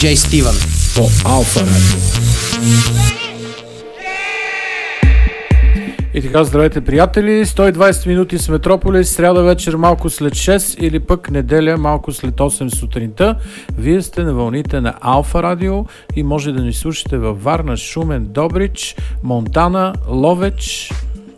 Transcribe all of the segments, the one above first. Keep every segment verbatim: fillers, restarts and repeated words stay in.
Джей Стивън по Алфа Радио. И така, здравейте, приятели! сто и двайсет минути с Метрополис, сряда вечер малко след шест или пък неделя малко след осем сутринта. Вие сте на вълните на Алфа Радио и може да ни слушате във Варна, Шумен, Добрич, Монтана, Ловеч,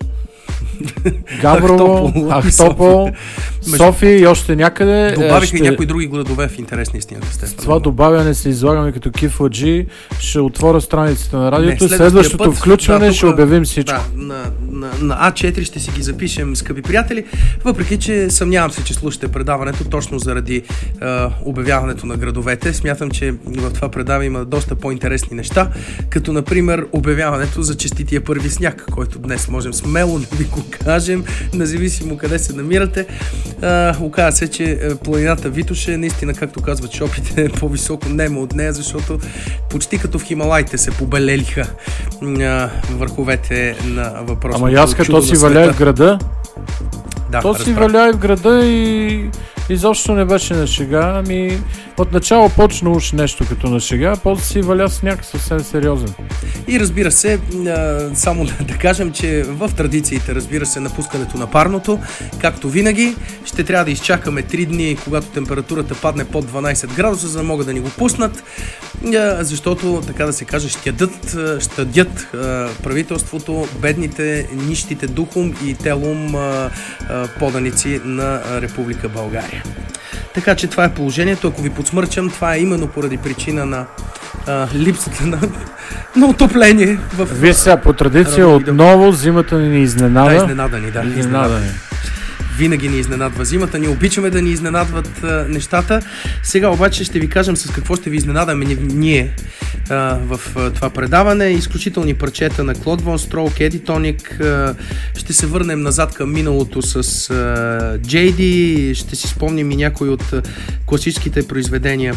Габрово, Ахтопол, София и още някъде. Добавиха ще... и някои други градове в интерес на истината. С това добавяне се излагаме като кифладжи. Ще отворя страницата на радиото. Не, следващото път, включване да, ще тук, обявим всичко. Да, на, на, на А четири ще си ги запишем, скъпи приятели. Въпреки че съмнявам се, че слушате предаването точно заради е, обявяването на градовете. Смятам, че в това предаване има доста по-интересни неща, като например обявяването за честития първи сняг, който днес можем смело да ви го кажем, независимо къде се намирате. А, оказва се, че планината Витоша, наистина, както казват шопите, е по-високо немо от нея, защото почти като в Хималайте се побелелиха а, върховете на въпросното. Ама яска, то си валя в града? Да, то си валя в града и изобщо не беше на шега. Ами отначало почна уж нещо като на шега, после си валя сняг съвсем сериозен. И разбира се, само да, да кажем, че в традициите, разбира се, напускането на парното, както винаги, ще трябва да изчакаме три дни, когато температурата падне под дванайсет градуса, за да могат да ни го пуснат, защото, така да се каже, щадят, щадят правителството, бедните, нищите духом и телом поданици на Република България. Така че това е положението. Ако ви подсмърчам, това е именно поради причина на а, липсата на, на отопление. В... Вие сега по традиция отново зимата ни изненада. Да, изненада ни, да. Изненада, изненада ни. Винаги ни изненадва зимата, ние обичаме да ни изненадват а, нещата. Сега обаче ще ви кажем с какво ще ви изненадаме ние а, в а, това предаване. Изключителни парчета на Клод Вон Строк, Еди Тоник. А, ще се върнем назад към миналото с а, Джей Ди. Ще си спомним и някои от а, класическите произведения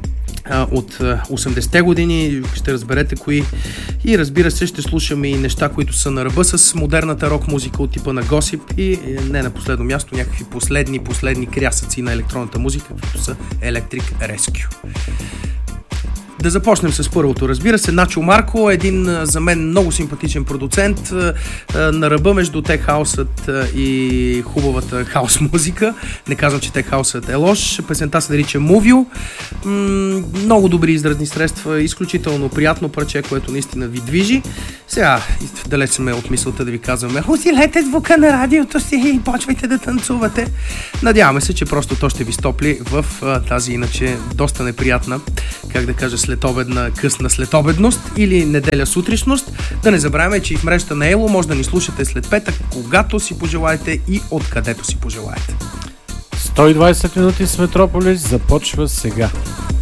от осемдесетте години, ще разберете кои. И разбира се, ще слушаме и неща, които са на ръба с модерната рок музика от типа на Госип и не на последно място някакви последни, последни крясъци на електронната музика, които са Electric Rescue. Да започнем с първото. Разбира се, Начо Марко, един за мен много симпатичен продуцент, на ръба между тек хаусът и хубавата хаус музика. Не казвам, че тек хаусът е лош. Песента се нарича Мувио. Много добри изразни средства, изключително приятно парче, което наистина ви движи. Сега, далеч сме от мисълта да ви казваме: усилете звука на радиото си и почвайте да танцувате. Надяваме се, че просто то ще ви стопли в тази иначе доста неприятна, как да кажа, следобедна, късна следобедност или неделя сутрешност. Да не забравяме, че и в мрежата на Ело може да ни слушате след петък, когато си пожелаете и откъдето си пожелаете. сто и двайсет минути с Метрополис започва сега.